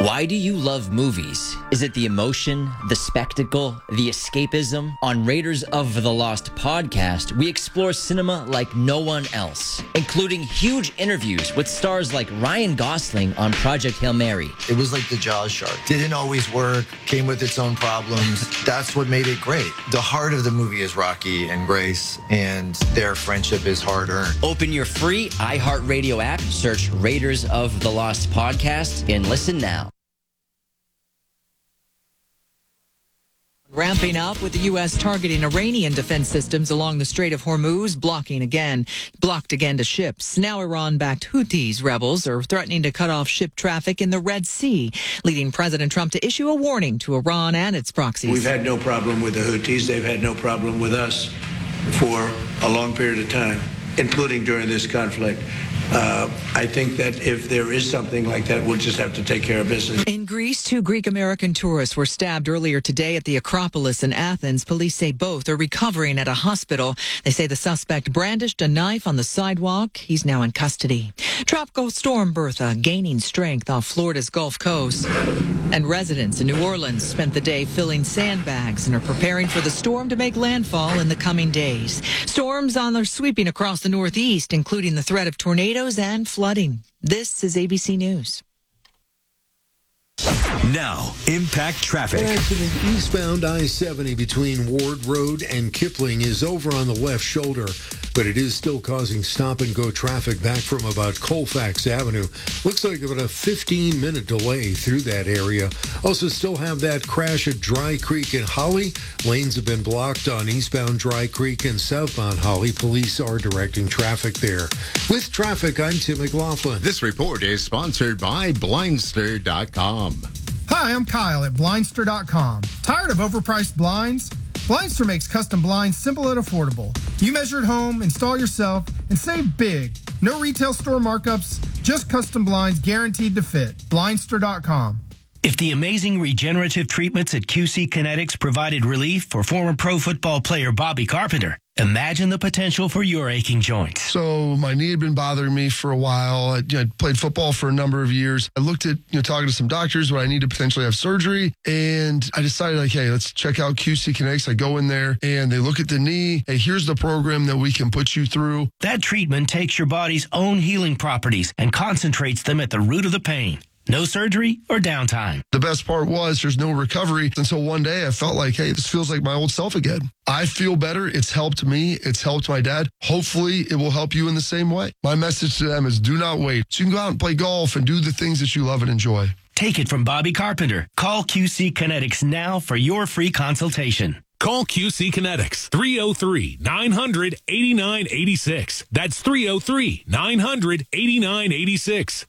Why do you love movies? Is it the emotion, the spectacle, the escapism? On Raiders of the Lost podcast, we explore cinema like no one else, including huge interviews with stars like Ryan Gosling on Project Hail Mary. It was like the Jaws shark. Didn't always work, came with its own problems. That's what made it great. The heart of the movie is Rocky and Grace, and their friendship is hard-earned. Open your free iHeartRadio app, search Raiders of the Lost podcast, and listen now. Ramping up with the U.S. targeting Iranian defense systems along the Strait of Hormuz, blocked again to ships. Now Iran-backed Houthis rebels are threatening to cut off ship traffic in the Red Sea, leading President Trump to issue a warning to Iran and its proxies. We've had no problem with the Houthis. They've had no problem with us for a long period of time, including during this conflict. I think that if there is something like that, we'll just have to take care of business. In Greece, 2 Greek-American tourists were stabbed earlier today at the Acropolis in Athens. Police say both are recovering at a hospital. They say the suspect brandished a knife on the sidewalk. He's now in custody. Tropical storm Bertha gaining strength off Florida's Gulf Coast. And residents in New Orleans spent the day filling sandbags and are preparing for the storm to make landfall in the coming days. Storms are sweeping across the Northeast, including the threat of tornadoes and flooding. This is ABC News. Now, Impact Traffic. An accident eastbound I-70 between Ward Road and Kipling is over on the left shoulder, but it is still causing stop-and-go traffic back from about Colfax Avenue. Looks like about a 15-minute delay through that area. Also still have that crash at Dry Creek in Holly. Lanes have been blocked on eastbound Dry Creek and southbound Holly. Police are directing traffic there. With traffic, I'm Tim McLaughlin. This report is sponsored by Blindster.com. Hi, I'm Kyle at Blindster.com. Tired of overpriced blinds? Blindster makes custom blinds simple and affordable. You measure at home, install yourself, and save big. No retail store markups, just custom blinds guaranteed to fit. Blindster.com. If the amazing regenerative treatments at QC Kinetics provided relief for former pro football player Bobby Carpenter, imagine the potential for your aching joints. So my knee had been bothering me for a while. I played football for a number of years. I looked at, talking to some doctors when I need to potentially have surgery. And I decided, hey, let's check out QC Kinetics. I go in there and they look at the knee. Hey, here's the program that we can put you through. That treatment takes your body's own healing properties and concentrates them at the root of the pain. No surgery or downtime. The best part was there's no recovery until one day I felt like, hey, this feels like my old self again. I feel better. It's helped me. It's helped my dad. Hopefully it will help you in the same way. My message to them is do not wait. So you can go out and play golf and do the things that you love and enjoy. Take it from Bobby Carpenter. Call QC Kinetics now for your free consultation. Call QC Kinetics, 303-900-8986. That's 303-900-8986.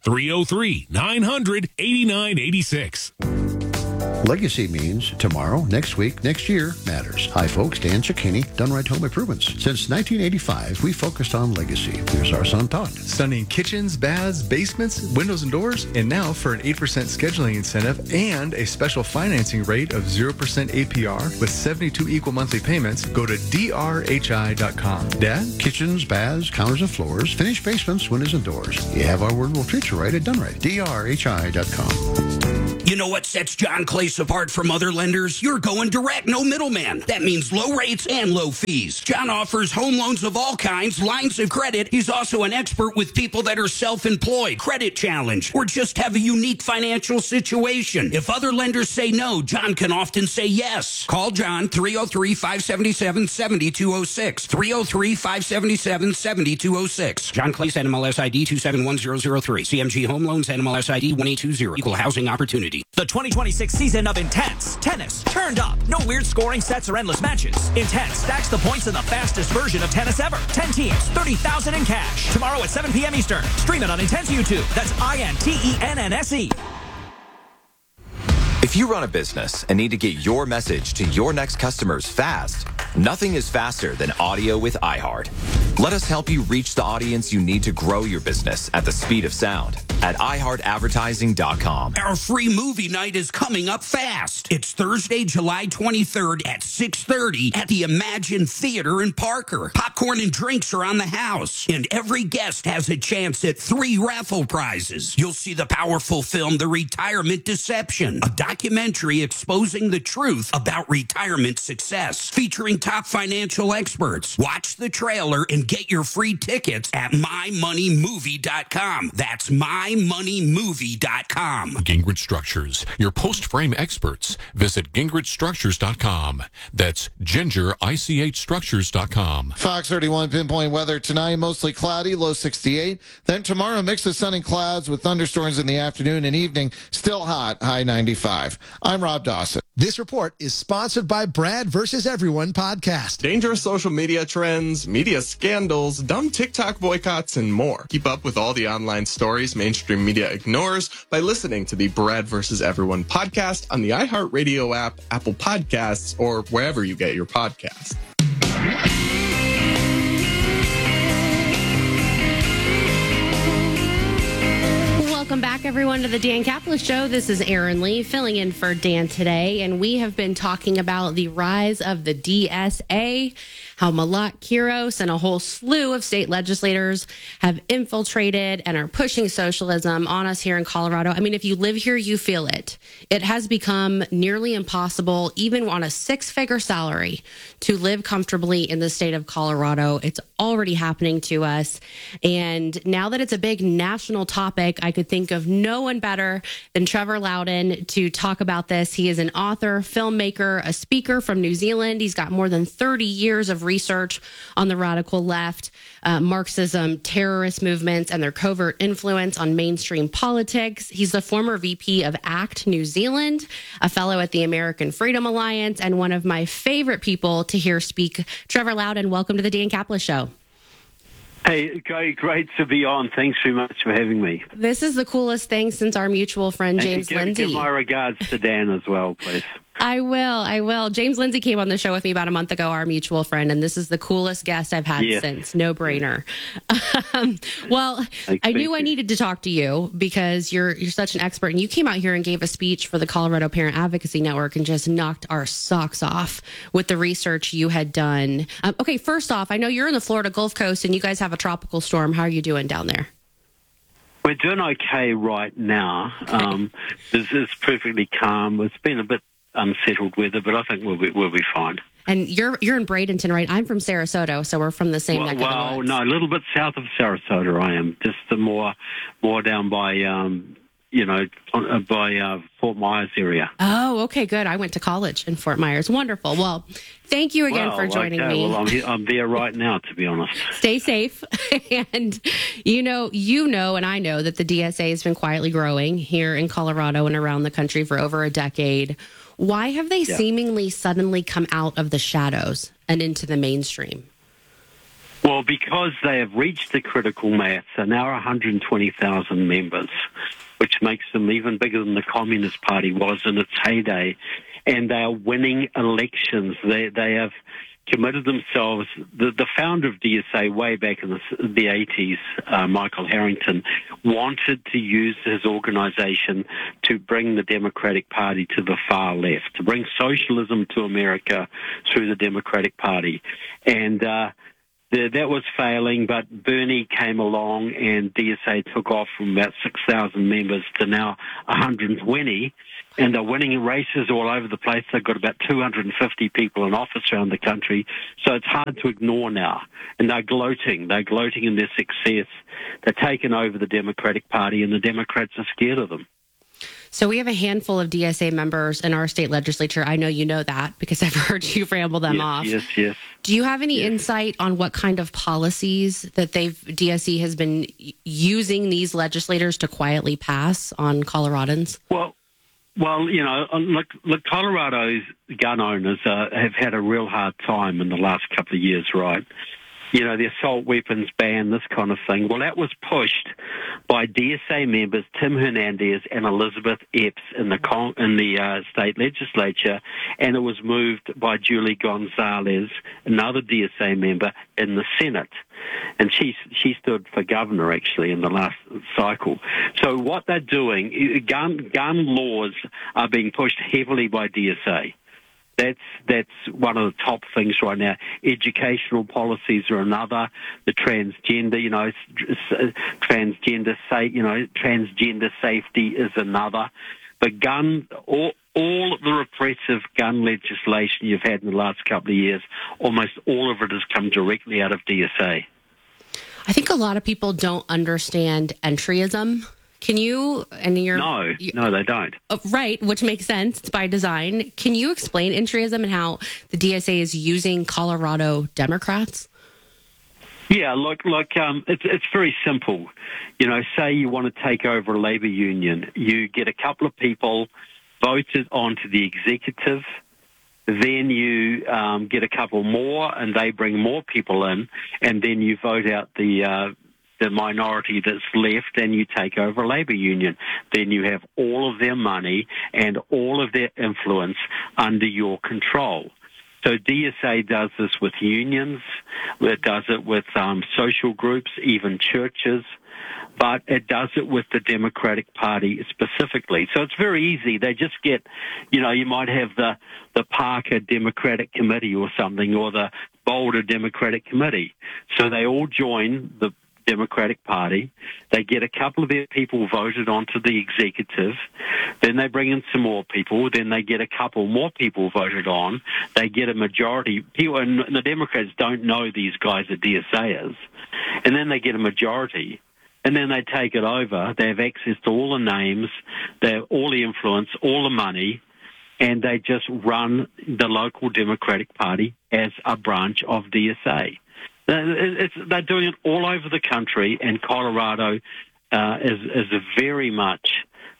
303-900-8986. Legacy means tomorrow, next week, next year matters. Hi, folks. Dan Cicchini, Done Right Home Improvements. Since 1985, we focused on legacy. Here's our son, Todd. Stunning kitchens, baths, basements, windows, and doors. And now for an 8% scheduling incentive and a special financing rate of 0% APR with 72 equal monthly payments, go to drhi.com. Dad, kitchens, baths, counters and floors, finished basements, windows, and doors. You have our word, we'll treat you right at Done Right. drhi.com. You know what sets John Clace apart from other lenders? You're going direct, no middleman. That means low rates and low fees. John offers home loans of all kinds, lines of credit. He's also an expert with people that are self-employed, credit challenged, or just have a unique financial situation. If other lenders say no, John can often say yes. Call John, 303-577-7206. 303-577-7206. John Clace, NMLS ID 271003. CMG Home Loans, NMLS ID 1820. Equal Housing Opportunity. The 2026 season of Intense Tennis turned up. No weird scoring sets or endless matches. Intense stacks the points in the fastest version of tennis ever. 10 teams, $30,000 in cash. Tomorrow at 7 p.m. Eastern. Stream it on Intense YouTube. That's INTENNSE. If you run a business and need to get your message to your next customers fast, Nothing is faster than audio with iHeart. Let us help you reach the audience you need to grow your business at the speed of sound at iHeartAdvertising.com. Our free movie night is coming up fast. It's Thursday, July 23rd at 6:30 at the Imagine Theater in Parker. Popcorn and drinks are on the house, and every guest has a chance at 3 raffle prizes. You'll see the powerful film, The Retirement Deception, a documentary exposing the truth about retirement success, featuring top financial experts. Watch the trailer and get your free tickets at mymoneymovie.com. That's mymoneymovie.com. Gingrich Structures, your post-frame experts. Visit gingrichstructures.com. That's gingerichstructures.com. Fox 31 pinpoint weather tonight, mostly cloudy, low 68. Then tomorrow, mix of sun and clouds with thunderstorms in the afternoon and evening, still hot, high 95. I'm Rob Dawson. This report is sponsored by Brad vs. Everyone podcast. Dangerous social media trends, media scandals, dumb TikTok boycotts, and more. Keep up with all the online stories mainstream media ignores by listening to the Brad vs. Everyone podcast on the iHeartRadio app, Apple Podcasts, or wherever you get your podcasts. Welcome back, everyone, to the Dan Caplis Show. This is Erin Lee filling in for Dan today, and we have been talking about the rise of the DSA, how Malak Qiros and a whole slew of state legislators have infiltrated and are pushing socialism on us here in Colorado. I mean, if you live here, you feel it. It has become nearly impossible, even on a 6-figure salary, to live comfortably in the state of Colorado. It's already happening to us. And now that it's a big national topic, I could think of no one better than Trevor Loudon to talk about this. He is an author, filmmaker, a speaker from New Zealand. He's got more than 30 years of research on the radical left, Marxism, terrorist movements, and their covert influence on mainstream politics. He's the former VP of ACT New Zealand, a fellow at the American Freedom Alliance, and one of my favorite people to hear speak. Trevor Loudon, welcome to the Dan Caplis Show. Hey, great to be on. Thanks very much for having me. This is the coolest thing since our mutual friend James Lindsay. Give my regards to Dan as well, please. I will. James Lindsay came on the show with me about a month ago, our mutual friend, and this is the coolest guest I've had since. No brainer. Well, I knew I needed to talk to you because you're such an expert, and you came out here and gave a speech for the Colorado Parent Advocacy Network and just knocked our socks off with the research you had done. Okay, first off, I know you're in the Florida Gulf Coast, and you guys have a tropical storm. How are you doing down there? We're doing okay right now. Okay. This is perfectly calm. It's been a bit unsettled weather, but I think we'll be fine. And you're in Bradenton, right? I'm from Sarasota, so we're from the same neck of the woods. No, a little bit south of Sarasota. I am just more down by by Fort Myers area. Oh, okay, good. I went to college in Fort Myers. Wonderful. Well, thank you again for joining me. Well, I'm there right now, to be honest. Stay safe. And you know, and I know that the DSA has been quietly growing here in Colorado and around the country for over a decade. Why have they seemingly suddenly come out of the shadows and into the mainstream? Well, because they have reached the critical mass. They're now 120,000 members, which makes them even bigger than the Communist Party was in its heyday. And they are winning elections. They have committed themselves. The founder of DSA way back in the 80s, Michael Harrington, wanted to use his organization to bring the Democratic Party to the far left, to bring socialism to America through the Democratic Party. And that was failing, but Bernie came along and DSA took off from about 6,000 members to now 120. And they're winning races all over the place. They've got about 250 people in office around the country. So it's hard to ignore now. And they're gloating. They're gloating in their success. They're taking over the Democratic Party, and the Democrats are scared of them. So we have a handful of DSA members in our state legislature. I know you know that because I've heard you ramble them off. Yes. Do you have any insight on what kind of policies that DSE has been using these legislators to quietly pass on Coloradans? Well, look, Colorado's gun owners have had a real hard time in the last couple of years, right? the assault weapons ban, this kind of thing. Well, that was pushed by DSA members Tim Hernandez and Elizabeth Epps in the state legislature, and it was moved by Julie Gonzalez, another DSA member, in the Senate. And she stood for governor, actually, in the last cycle. So what they're doing, gun laws are being pushed heavily by DSA. That's one of the top things right now. Educational policies are another. The transgender, transgender safety is another. But all the repressive gun legislation you've had in the last couple of years, almost all of it has come directly out of DSA. I think a lot of people don't understand entryism. Can you, No, they don't. Right, which makes sense. It's by design. Can you explain entryism and how the DSA is using Colorado Democrats? Yeah, it's very simple. Say you want to take over a labor union. You get a couple of people voted onto the executive. Then you get a couple more, and they bring more people in, and then you vote out the minority that's left, and you take over a labor union. Then you have all of their money and all of their influence under your control. So DSA does this with unions, it does it with social groups, even churches, but it does it with the Democratic Party specifically. So it's very easy. They just get, you might have the Parker Democratic Committee or something, or the Boulder Democratic Committee. So they all join the Democratic Party. They get a couple of their people voted onto the executive. Then they bring in some more people. Then they get a couple more people voted on. They get a majority. People, and the Democrats don't know these guys are DSAs. And then they get a majority. And then they take it over. They have access to all the names, they have all the influence, all the money, and they just run the local Democratic Party as a branch of DSA. They're doing it all over the country, and Colorado is very much,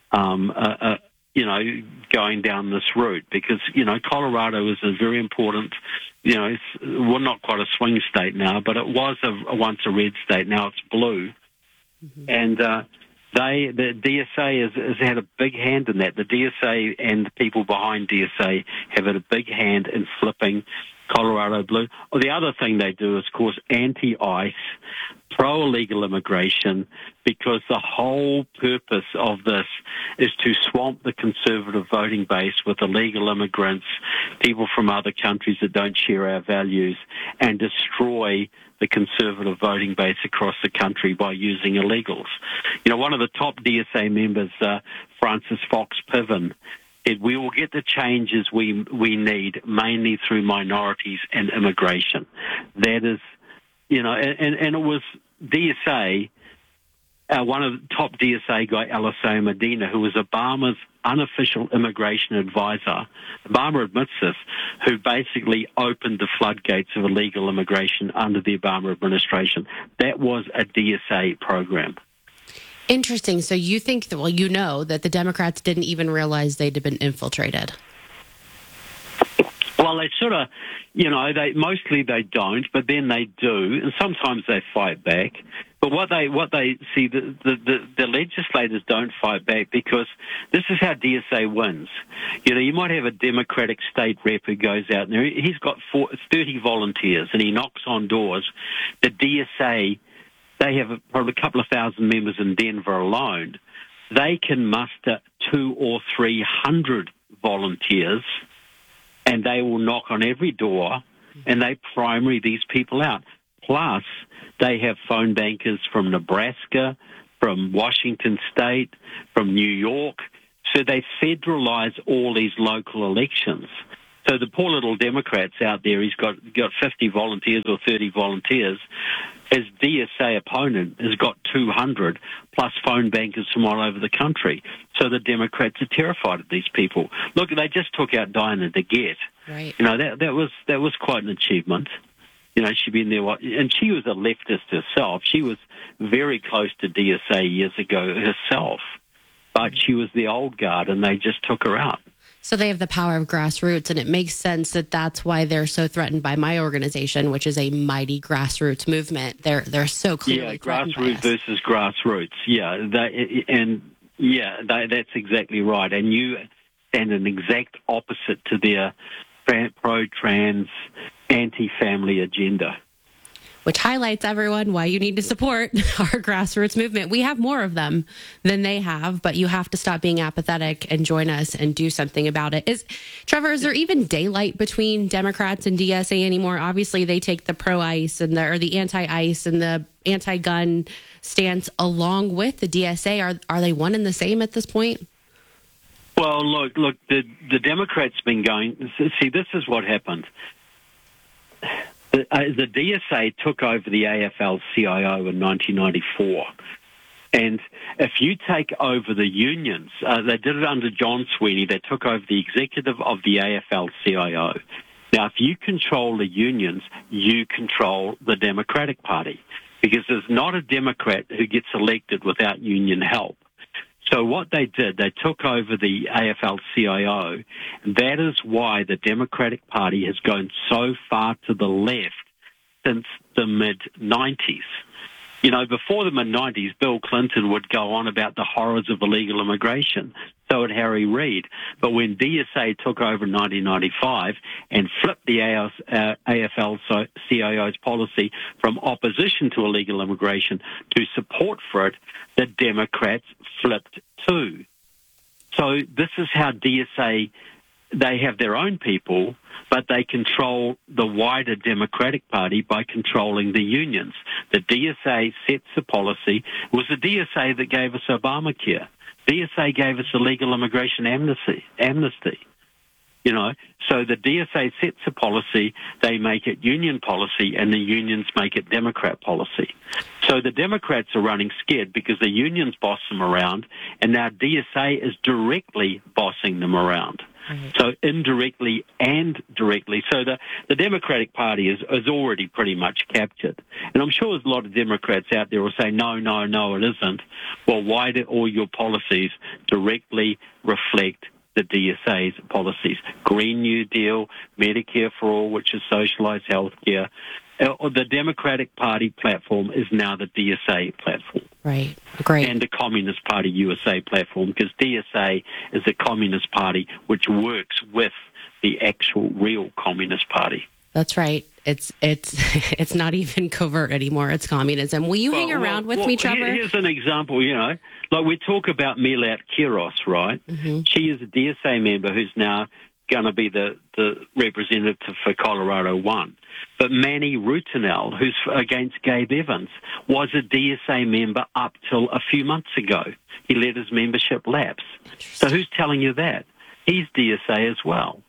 going down this route because, Colorado is a very important, it's not quite a swing state now, but it was once a red state. Now it's blue. Mm-hmm. And the DSA has had a big hand in that. The DSA and the people behind DSA have had a big hand in flipping Colorado blue. Well, the other thing they do is, of course, anti-ICE, pro-illegal immigration, because the whole purpose of this is to swamp the conservative voting base with illegal immigrants, people from other countries that don't share our values, and destroy the conservative voting base across the country by using illegals. One of the top DSA members, Francis Fox Piven, said we will get the changes we need mainly through minorities and immigration. That is, and it was DSA, one of the top DSA guy, Eliseo Medina, who was Obama's unofficial immigration advisor. Obama admits this, who basically opened the floodgates of illegal immigration under the Obama administration. That was a DSA program. Interesting. So you think that, that the Democrats didn't even realize they'd been infiltrated. Well, they sort of, they don't, but then they do, and sometimes they fight back. But what they see, the legislators don't fight back because this is how DSA wins. You might have a Democratic state rep who goes out there. He's got 30 volunteers, and he knocks on doors. The DSA, they have probably a couple of thousand members in Denver alone. They can muster 200 or 300 volunteers, and they will knock on every door, and they primary these people out. Plus, they have phone bankers from Nebraska, from Washington State, from New York. So they federalize all these local elections. So the poor little Democrats out there, he's got 50 volunteers or 30 volunteers. His DSA opponent has got 200 plus phone bankers from all over the country. So the Democrats are terrified of these people. Look, they just took out Diana DeGette. Right. That was quite an achievement. She'd been there, and she was a leftist herself. She was very close to DSA years ago herself, but she was the old guard, and they just took her out. So they have the power of grassroots, and it makes sense that that's why they're so threatened by my organization, which is a mighty grassroots movement. They're so clearly threatened by us. Grassroots versus grassroots. That's exactly right. And you stand an exact opposite to their pro-trans, anti-family agenda. Which highlights, everyone, why you need to support our grassroots movement. We have more of them than they have, but you have to stop being apathetic and join us and do something about it. Trevor, is there even daylight between Democrats and DSA anymore? Obviously, they take the pro-ICE and the anti-ICE and the anti-gun stance along with the DSA. Are they one and the same at this point? Well, look, the Democrats been going. See, this is what happened. The DSA took over the AFL-CIO in 1994. And if you take over the unions, they did it under John Sweeney. They took over the executive of the AFL-CIO. Now, if you control the unions, you control the Democratic Party, because there's not a Democrat who gets elected without union help. So what they did, they took over the AFL-CIO. That is why the Democratic Party has gone so far to the left since the mid-90s. You know, before the mid-90s, Bill Clinton would go on about the horrors of illegal immigration. So would Harry Reid. But when DSA took over in 1995 and flipped the AFL-CIO's policy from opposition to illegal immigration to support for it, the Democrats flipped too. So this is how DSA, they have their own people, but they control the wider Democratic Party by controlling the unions. The DSA sets the policy. It was the DSA that gave us Obamacare. DSA gave us illegal immigration amnesty. You know, so the DSA sets a policy, they make it union policy, and the unions make it Democrat policy. So the Democrats are running scared because the unions boss them around, and now DSA is directly bossing them around. So indirectly and directly. So the Democratic Party is already pretty much captured. And I'm sure there's a lot of Democrats out there who will say, no, it isn't. Well, why do all your policies directly reflect the DSA's policies? Green New Deal, Medicare for All, which is socialized health care. The Democratic Party platform is now the DSA platform. Right. Great. And the Communist Party USA platform, because DSA is the Communist Party which works with the actual real Communist Party. That's right. It's not even covert anymore. It's communism. Will you hang around with me, Trevor? Here's an example, you know. Like we talk about Melat Kiros, right? Mm-hmm. She is a DSA member who's now going to be the representative for Colorado 1. But Manny Rutinel, who's against Gabe Evans, was a DSA member up till a few months ago. He let his membership lapse. So who's telling you that? He's DSA as well.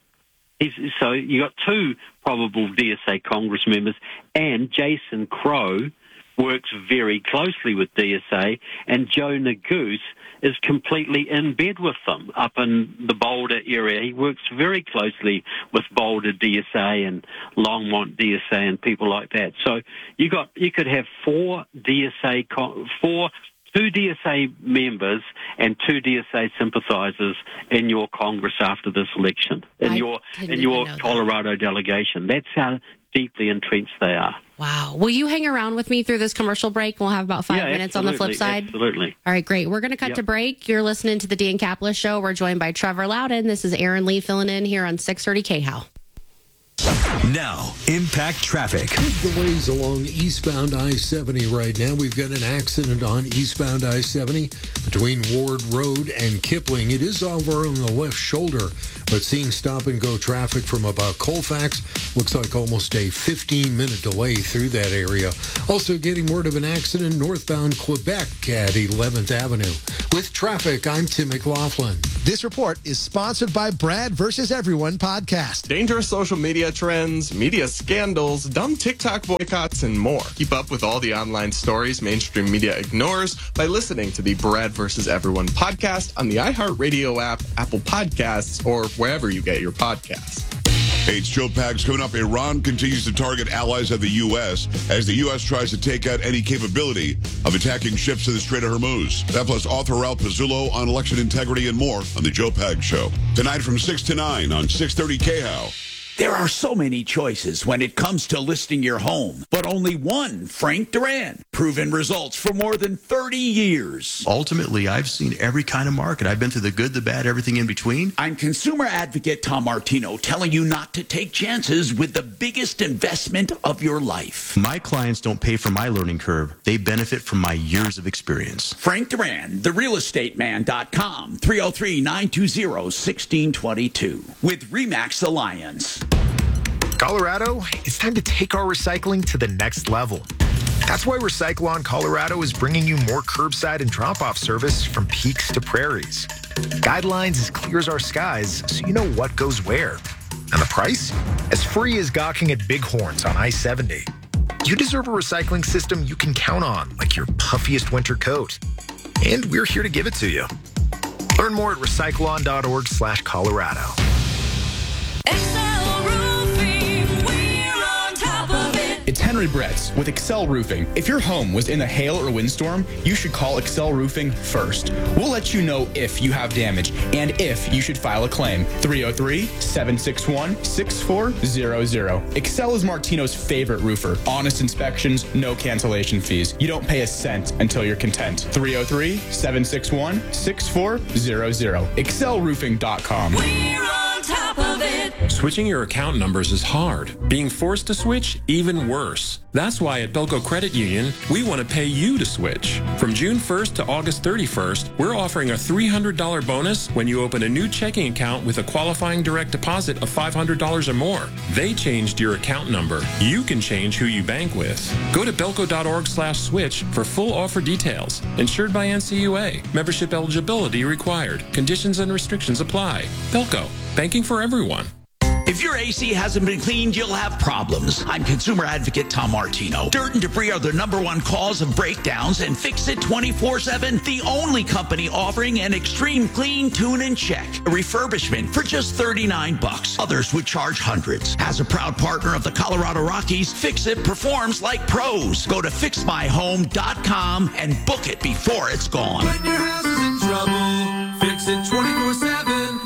So you got two probable DSA Congress members, and Jason Crow works very closely with DSA, and Joe Neguse is completely in bed with them up in the Boulder area. He works very closely with Boulder DSA and Longmont DSA and people like that. So you could have two DSA members and two DSA sympathizers in your Congress after this election, in your Colorado delegation. That's how deeply entrenched they are. Wow. Will you hang around with me through this commercial break? We'll have about 5 minutes on the flip side. Absolutely. All right, great. We're going to cut to break. You're listening to the Dan Caplis Show. We're joined by Trevor Loudon. This is Aaron Lee filling in here on 630 KHOW. Now, impact traffic. Big delays along eastbound I-70 right now. We've got an accident on eastbound I-70 between Ward Road and Kipling. It is over on the left shoulder, but seeing stop-and-go traffic from about Colfax. Looks like almost a 15-minute delay through that area. Also getting word of an accident northbound Quebec at 11th Avenue. With traffic, I'm Tim McLaughlin. This report is sponsored by Brad vs. Everyone podcast. Dangerous social media trends, media scandals, dumb TikTok boycotts, and more. Keep up with all the online stories mainstream media ignores by listening to the Brad vs. Everyone podcast on the iHeartRadio app, Apple Podcasts, or wherever you get your podcasts. Hey, it's Joe Pags coming up. Iran continues to target allies of the U.S. as the U.S. tries to take out any capability of attacking ships in the Strait of Hormuz. That plus author Ralph Pizzullo on election integrity and more on The Joe Pags Show. Tonight from 6 to 9 on 630 KHOW. There are so many choices when it comes to listing your home, but only one, Frank Duran. Proven results for more than 30 years. Ultimately, I've seen every kind of market. I've been through the good, the bad, everything in between. I'm consumer advocate Tom Martino, telling you not to take chances with the biggest investment of your life. My clients don't pay for my learning curve. They benefit from my years of experience. Frank Duran, therealestateman.com, 303-920-1622 with RE/MAX Alliance. Colorado, it's time to take our recycling to the next level. That's why Recycle-On Colorado is bringing you more curbside and drop-off service from peaks to prairies. Guidelines as clear as our skies, so you know what goes where. And the price? As free as gawking at Bighorns on I-70. You deserve a recycling system you can count on, like your puffiest winter coat. And we're here to give it to you. Learn more at recycleon.org/Colorado. It's Henry Bretz with Excel Roofing. If your home was in a hail or windstorm, you should call Excel Roofing first. We'll let you know if you have damage and if you should file a claim. 303-761-6400. Excel is Martino's favorite roofer. Honest inspections, no cancellation fees. You don't pay a cent until you're content. 303-761-6400. ExcelRoofing.com. We're on top of it. Switching your account numbers is hard. Being forced to switch, even worse. That's why at Belco Credit Union, we want to pay you to switch. From June 1st to August 31st, we're offering a $300 bonus when you open a new checking account with a qualifying direct deposit of $500 or more. They changed your account number. You can change who you bank with. Go to belco.org/switch for full offer details. Insured by NCUA. Membership eligibility required. Conditions and restrictions apply. Belco. Banking for everyone. If your AC hasn't been cleaned, you'll have problems. I'm consumer advocate Tom Martino. Dirt and debris are the #1 cause of breakdowns, and Fix It 24/7, the only company offering an extreme clean, tune, and check. A refurbishment for just $39. Others would charge hundreds. As a proud partner of the Colorado Rockies, Fix It performs like pros. Go to fixmyhome.com and book it before it's gone. When your house is in trouble, Fix It 24/7.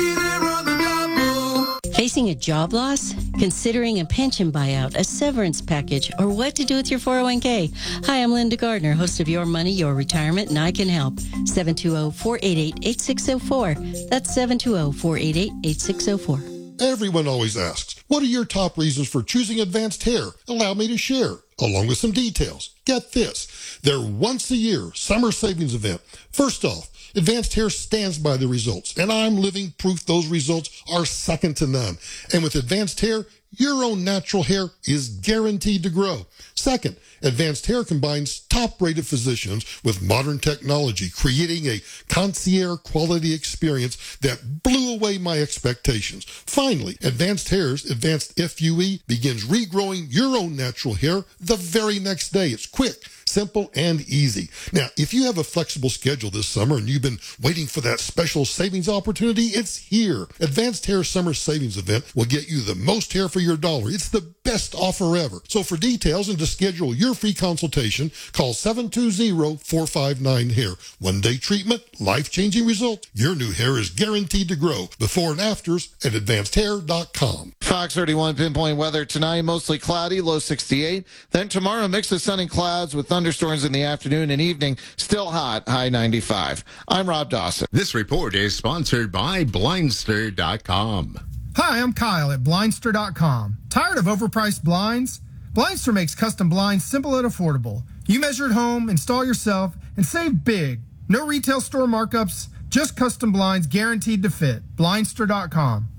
Facing a job loss? Considering a pension buyout, a severance package, or what to do with your 401k? Hi, I'm Linda Gardner, host of Your Money, Your Retirement, and I can help. 720-488-8604. That's 720-488-8604. Everyone always asks, what are your top reasons for choosing Advanced Hair? Allow me to share, along with some details. Get this, their once-a-year summer savings event. First off, Advanced Hair stands by the results, and I'm living proof those results are second to none. And with Advanced Hair, your own natural hair is guaranteed to grow. Second, Advanced Hair combines top-rated physicians with modern technology, creating a concierge quality experience that blew away my expectations. Finally, Advanced Hair's Advanced FUE begins regrowing your own natural hair the very next day. It's quick, simple, and easy. Now, if you have a flexible schedule this summer and you've been waiting for that special savings opportunity, it's here. Advanced Hair Summer Savings Event will get you the most hair for your dollar. It's the best offer ever. So for details and to schedule your free consultation, call 720-459-HAIR. One-day treatment, life-changing results. Your new hair is guaranteed to grow. Before and afters at advancedhair.com. Fox 31 pinpoint weather tonight, mostly cloudy, low 68. Then tomorrow, mix of sun and clouds with thunderstorms in the afternoon and evening. Still hot, high 95. I'm Rob Dawson. This report is sponsored by Blindster.com. Hi, I'm Kyle at Blindster.com. Tired of overpriced blinds? Blindster makes custom blinds simple and affordable. You measure at home, install yourself, and save big. No retail store markups, just custom blinds guaranteed to fit. Blindster.com.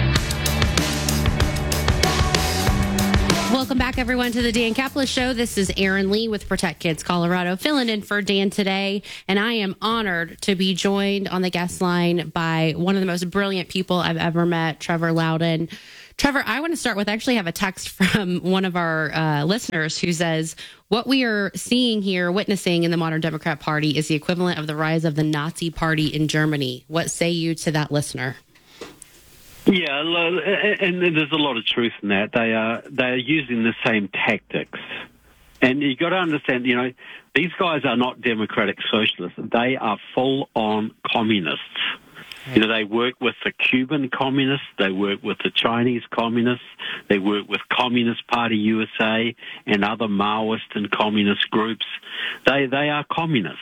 Welcome back, everyone, to the Dan Caplis Show. This is Erin Lee with Protect Kids Colorado, filling in for Dan today. And I am honored to be joined on the guest line by one of the most brilliant people I've ever met, Trevor Loudon. Trevor, I want to start with, I actually have a text from one of our listeners who says, what we are seeing here, witnessing in the modern Democrat Party is the equivalent of the rise of the Nazi Party in Germany. What say you to that listener? Yeah, and there's a lot of truth in that. They are using the same tactics, and you got to understand. These guys are not democratic socialists. They are full-on communists. They work with the Cuban communists. They work with the Chinese communists. They work with Communist Party USA and other Maoist and communist groups. They are communists.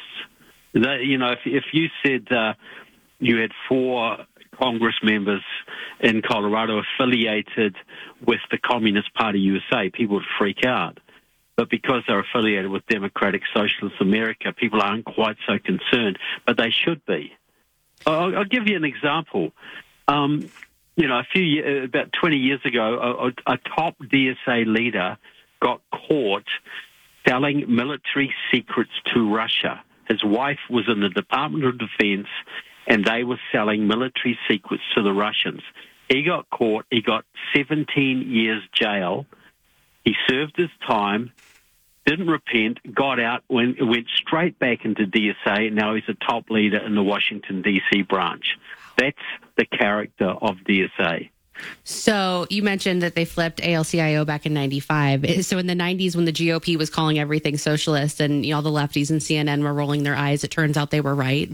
If you said you had 4 Congress members in Colorado affiliated with the Communist Party USA, people would freak out. But because they're affiliated with Democratic Socialist America, people aren't quite so concerned, but they should be. I'll give you an example. About 20 years ago, a top DSA leader got caught selling military secrets to Russia. His wife was in the Department of Defense, and they were selling military secrets to the Russians. He got caught. He got 17 years jail. He served his time, didn't repent, got out, went straight back into DSA, and now he's a top leader in the Washington, D.C. branch. That's the character of DSA. So you mentioned that they flipped ALCIO back in 95. So in the 90s, when the GOP was calling everything socialist and all the lefties and CNN were rolling their eyes, it turns out they were right.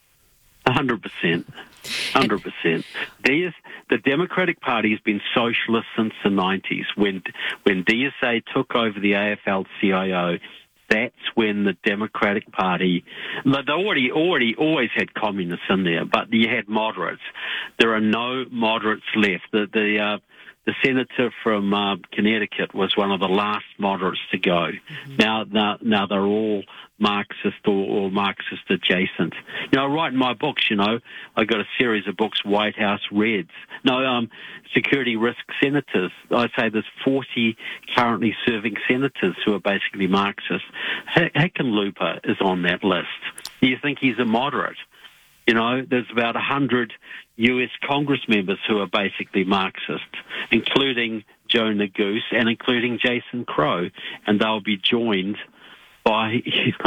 100%. 100%. The Democratic Party has been socialist since the 90s. When DSA took over the AFL-CIO, that's when the Democratic Party, they already always had communists in there, but you had moderates. There are no moderates left. The senator from Connecticut was one of the last moderates to go. Mm-hmm. Now they're all Marxist or Marxist adjacent. I write in my books, I got a series of books, White House Reds. Security risk senators. I say there's 40 currently serving senators who are basically Marxist. Hickenlooper is on that list. Do you think he's a moderate? There's about 100 U.S. Congress members who are basically Marxist, including Joe Neguse and including Jason Crow, and they'll be joined by,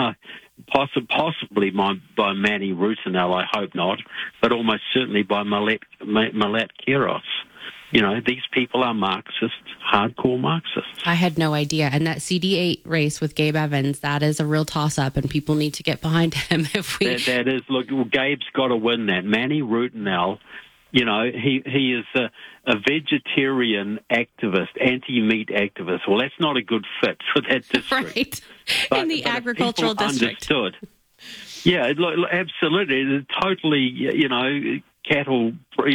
possibly by Manny Rutinel, I hope not, but almost certainly by Malat Kiros. These people are Marxists, hardcore Marxists. I had no idea. And that CD8 race with Gabe Evans, that is a real toss-up, and people need to get behind him. That is, look, Gabe's got to win that. Manny Rutinel, he is a vegetarian activist, anti-meat activist. Well, that's not a good fit for that district. Right. In the agricultural district. Understood. Yeah, absolutely. It's totally, cattle,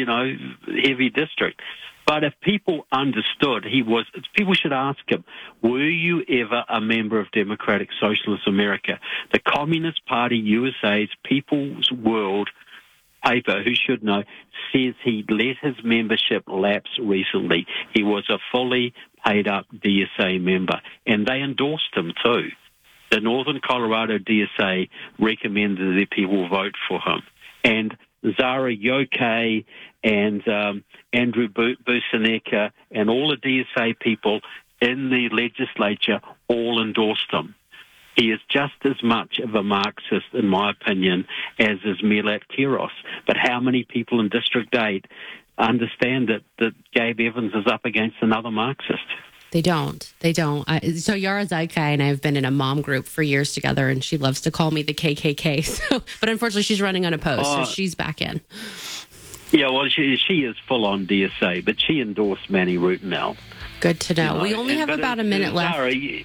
heavy district. But if people understood people should ask him, were you ever a member of Democratic Socialist America? The Communist Party USA's People's World paper, who should know, says he let his membership lapse recently. He was a fully paid-up DSA member, and they endorsed him too. The Northern Colorado DSA recommended that people vote for him. And Zara Yoke and Andrew Buseneka and all the DSA people in the legislature all endorsed him. He is just as much of a Marxist, in my opinion, as is Malat Kiros. But how many people in District 8 understand that Gabe Evans is up against another Marxist? They don't. So Yara Zaykai and I have been in a mom group for years together, and she loves to call me the KKK. But unfortunately, she's running unopposed, so she's back in. Yeah, well, she is full on DSA, but she endorsed Manny Rutinel. Good to know. We only have about a minute left.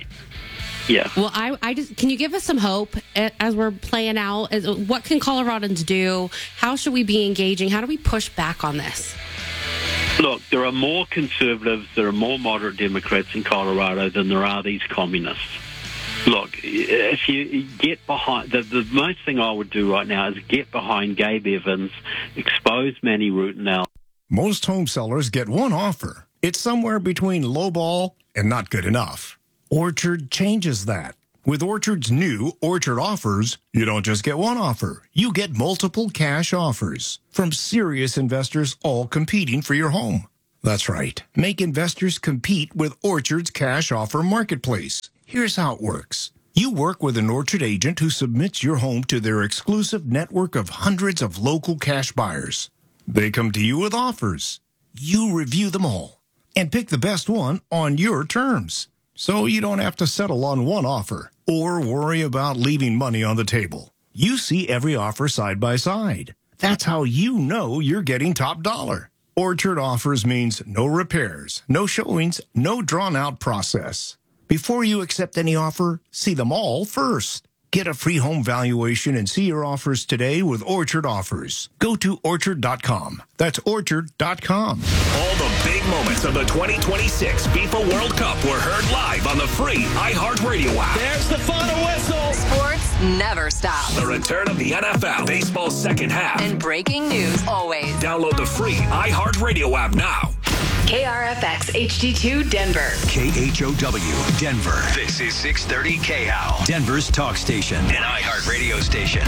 Yeah. Well, I just can you give us some hope as we're playing out? What can Coloradans do? How should we be engaging? How do we push back on this? Look, there are more conservatives, there are more moderate Democrats in Colorado than there are these communists. Look, if you get behind, the most thing I would do right now is get behind Gabe Evans, expose Manny Rutinel. Most home sellers get one offer. It's somewhere between lowball and not good enough. Orchard changes that. With Orchard's new Orchard Offers, you don't just get one offer. You get multiple cash offers from serious investors all competing for your home. That's right. Make investors compete with Orchard's cash offer marketplace. Here's how it works. You work with an Orchard agent who submits your home to their exclusive network of hundreds of local cash buyers. They come to you with offers. You review them all and pick the best one on your terms. So you don't have to settle on one offer or worry about leaving money on the table. You see every offer side by side. That's how you know you're getting top dollar. Orchard Offers means no repairs, no showings, no drawn-out process. Before you accept any offer, see them all first. Get a free home valuation and see your offers today with Orchard Offers. Go to Orchard.com. That's Orchard.com. All the big moments of the 2026 FIFA World Cup were heard live on the free iHeartRadio app. There's the final whistle. Sports never stop. The return of the NFL, baseball's second half. And breaking news always. Download the free iHeartRadio app now. KRFX HD2 Denver. KHOW Denver. This is 630 KHOW. Denver's talk station. An iHeartRadio station.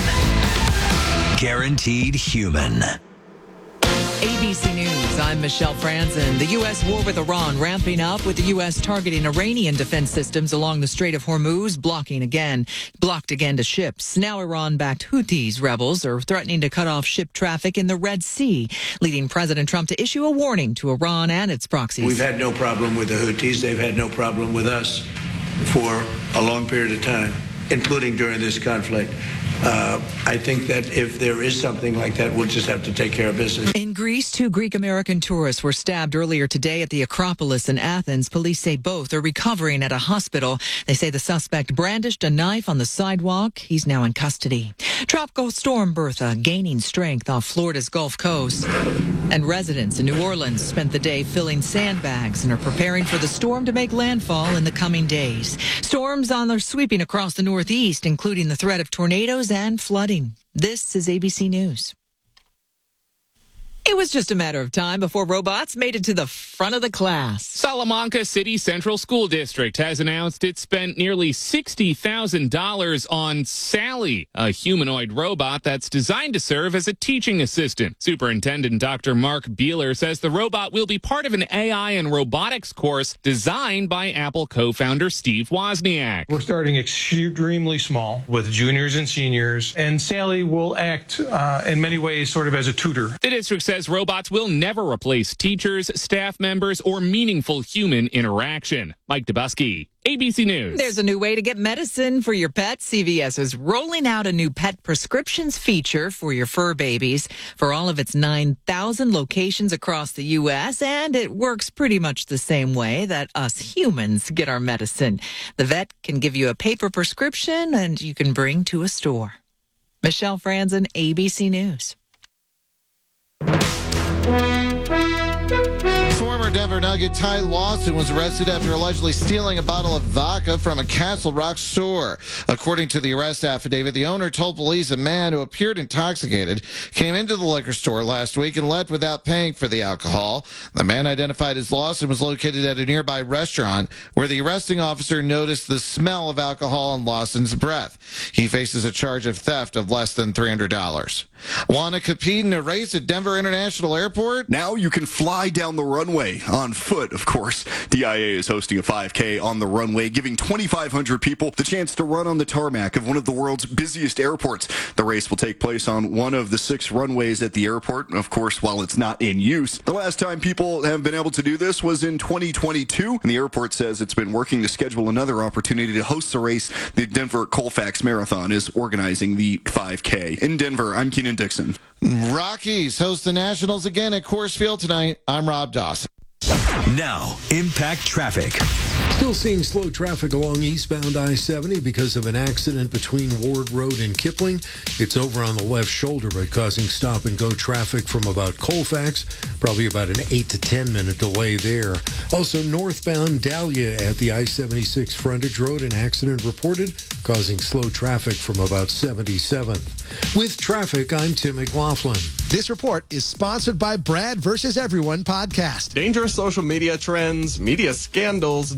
Guaranteed human. ABC News, I'm Michelle Franzen. The U.S. war with Iran ramping up, with the U.S. targeting Iranian defense systems along the Strait of Hormuz, blocked again to ships. Now Iran-backed Houthis rebels are threatening to cut off ship traffic in the Red Sea, leading President Trump to issue a warning to Iran and its proxies. We've had no problem with the Houthis. They've had no problem with us for a long period of time, including during this conflict. I think that if there is something like that, we'll just have to take care of business. In Greece, 2 Greek-American tourists were stabbed earlier today at the Acropolis in Athens. Police say both are recovering at a hospital. They say the suspect brandished a knife on the sidewalk. He's now in custody. Tropical storm Bertha gaining strength off Florida's Gulf Coast. And residents in New Orleans spent the day filling sandbags and are preparing for the storm to make landfall in the coming days. Storms are sweeping across the Northeast, including the threat of tornadoes and flooding. This is ABC News. It was just a matter of time before robots made it to the front of the class. Salamanca City Central School District has announced it spent nearly $60,000 on Sally, a humanoid robot that's designed to serve as a teaching assistant. Superintendent Dr. Mark Beeler says the robot will be part of an AI and robotics course designed by Apple co-founder Steve Wozniak. We're starting extremely small with juniors and seniors, and Sally will act in many ways sort of as a tutor. The district says robots will never replace teachers, staff members, or meaningful human interaction. Mike Dubusky, ABC News. There's a new way to get medicine for your pet. CVS is rolling out a new pet prescriptions feature for your fur babies for all of its 9,000 locations across the U.S., and it works pretty much the same way that us humans get our medicine. The vet can give you a paper prescription and you can bring to a store. Michelle Franzen, ABC News. Former Denver Nugget Ty Lawson was arrested after allegedly stealing a bottle of vodka from a Castle Rock store. According to the arrest affidavit, the owner told police a man who appeared intoxicated came into the liquor store last week and left without paying for the alcohol. The man, identified as Lawson, was located at a nearby restaurant where the arresting officer noticed the smell of alcohol on Lawson's breath. He faces a charge of theft of less than $300. Want to compete in a race at Denver International Airport? Now you can fly down the runway on foot, of course. DIA is hosting a 5K on the runway, giving 2,500 people the chance to run on the tarmac of one of the world's busiest airports. The race will take place on one of the 6 runways at the airport, of course, while it's not in use. The last time people have been able to do this was in 2022, and the airport says it's been working to schedule another opportunity to host the race. The Denver Colfax Marathon is organizing the 5K. In Denver, I'm Keenan Dixon. Rockies host the Nationals again at Coors Field tonight. I'm Rob Dawson. Now, Impact Traffic. Still seeing slow traffic along eastbound I-70 because of an accident between Ward Road and Kipling. It's over on the left shoulder, but causing stop-and-go traffic from about Colfax. Probably about an 8 to 10 minute delay there. Also, northbound Dahlia at the I-76 frontage road, an accident reported, causing slow traffic from about 77th. With traffic, I'm Tim McLaughlin. This report is sponsored by Brad vs. Everyone podcast. Dangerous social media trends, media scandals,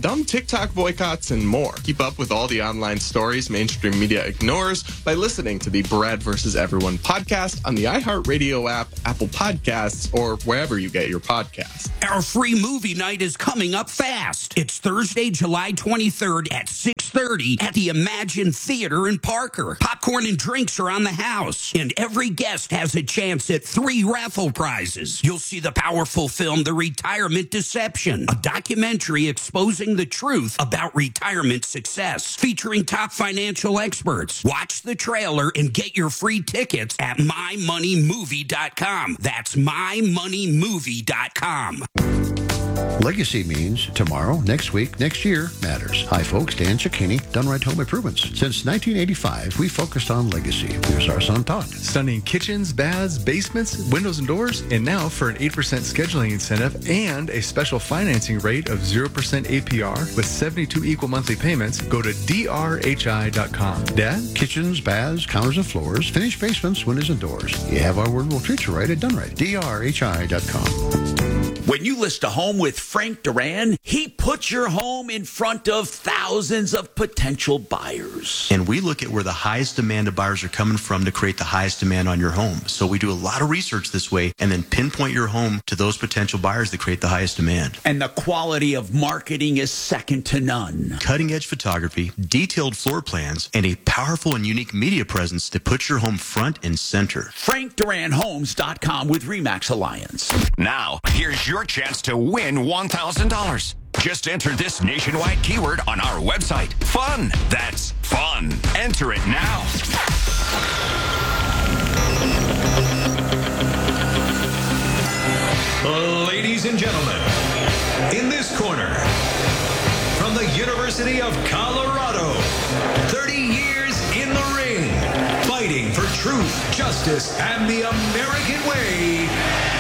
dumb TikTok boycotts, and more. Keep up with all the online stories mainstream media ignores by listening to the Brad vs. Everyone podcast on the iHeartRadio app, Apple Podcasts, or wherever you get your podcasts. Our free movie night is coming up fast. It's Thursday, July 23rd at 6:30 at the Imagine Theater in Parker. Popcorn and drinks are on the house, and every guest has a chance at 3 raffle prizes. You'll see the powerful film The Retirement Deception, a documentary exposing the truth about retirement success, featuring top financial experts. Watch the trailer and get your free tickets at mymoneymovie.com. That's mymoneymovie.com. Legacy means tomorrow, next week, next year matters. Hi, folks. Dan Cicchini, Done Right Home Improvements. Since 1985, we focused on legacy. Here's our son, Todd. Stunning kitchens, baths, basements, windows, and doors. And now for an 8% scheduling incentive and a special financing rate of 0% APR with 72 equal monthly payments, go to drhi.com. Dad, kitchens, baths, counters and floors, finished basements, windows and doors. You have our word, we'll treat you right at Done Right. drhi.com. When you list a home with Frank Duran, he puts your home in front of thousands of potential buyers. And we look at where the highest demand of buyers are coming from to create the highest demand on your home. So we do a lot of research this way and then pinpoint your home to those potential buyers that create the highest demand. And the quality of marketing is second to none. Cutting edge photography, detailed floor plans, and a powerful and unique media presence that puts your home front and center. FrankDuranHomes.com with RE/MAX Alliance. Now, here's your chance to win $1,000. Just enter this nationwide keyword on our website. Fun. That's fun. Enter it now. Ladies and gentlemen, in this corner, from the University of Colorado, 30 years in the ring, fighting for truth, justice, and the American way,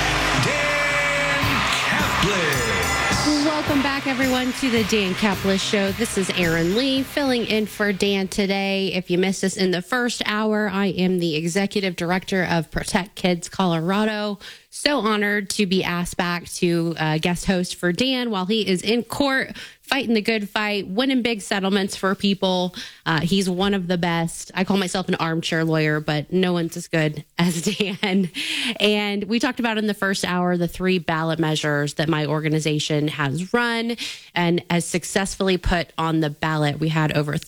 Welcome back, everyone, to the Dan Caplis Show. This is Aaron Lee filling in for Dan today. If you missed us in the first hour, I am the executive director of Protect Kids Colorado. So honored to be asked back to guest host for Dan while he is in court, fighting the good fight, winning big settlements for people. He's one of the best. I call myself an armchair lawyer, but no one's as good as Dan. And we talked about in the first hour the 3 ballot measures that my organization has run and has successfully put on the ballot. We had over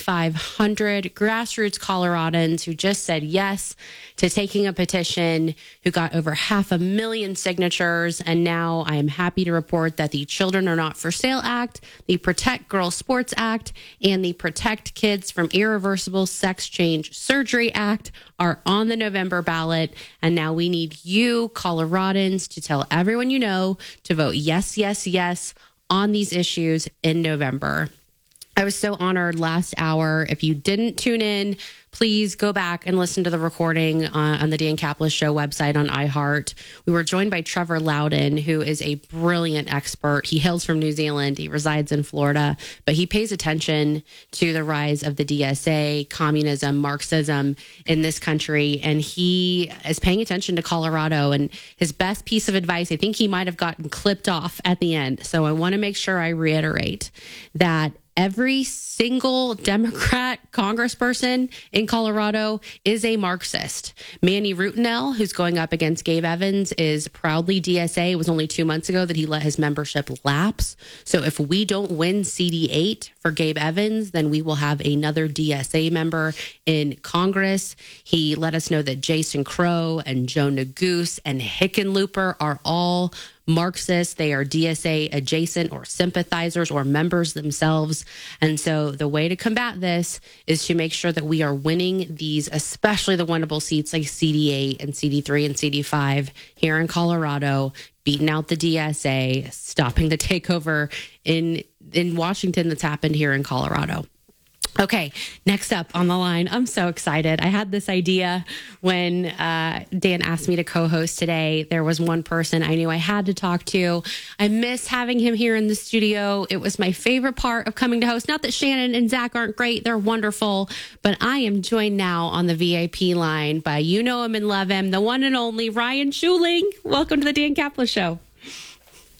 3,500 grassroots Coloradans who just said yes to taking a petition, who got over 500,000 signatures. And now I am happy to report that the Children Are Not for Sale Act, the Protect Girls Sports Act, and the Protect Kids from Irreversible Sex Change Surgery Act are on the November ballot. And now we need you, Coloradans, to tell everyone you know to vote yes, yes, yes on these issues in November. I was so honored last hour. If you didn't tune in, please go back and listen to the recording on the Dan Caplis Show website on iHeart. We were joined by Trevor Loudon, who is a brilliant expert. He hails from New Zealand. He resides in Florida, but he pays attention to the rise of the DSA, communism, Marxism in this country. And he is paying attention to Colorado. And his best piece of advice, I think he might have gotten clipped off at the end. So I want to make sure I reiterate that every single Democrat congressperson in Colorado is a Marxist. Manny Rutinel, who's going up against Gabe Evans, is proudly DSA. It was only 2 months ago that he let his membership lapse. So if we don't win CD8 for Gabe Evans, then we will have another DSA member in Congress. He let us know that Jason Crow and Joe Neguse and Hickenlooper are all Marxists. They are DSA adjacent or sympathizers or members themselves. And so the way to combat this is to make sure that we are winning these, especially the winnable seats like CD8 and CD3 and CD5 here in Colorado, beating out the DSA, stopping the takeover in Washington that's happened here in Colorado. Okay, next up on the line, I'm so excited. I had this idea when Dan asked me to co-host today. There was one person I knew I had to talk to. I miss having him here in the studio. It was my favorite part of coming to host. Not that Shannon and Zach aren't great. They're wonderful. But I am joined now on the VIP line by you know him and love him, the one and only Ryan Schuling. Welcome to the Dan Caplis Show.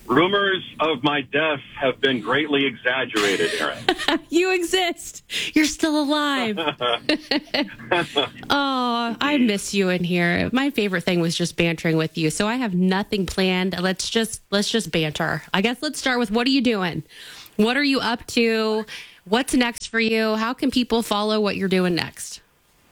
Rumors of my death have been greatly exaggerated, Aaron. You exist. You're still alive. Oh, I miss you in here. My favorite thing was just bantering with you. So I have nothing planned. Let's just banter. I guess let's start with, what are you doing? What are you up to? What's next for you? How can people follow what you're doing next?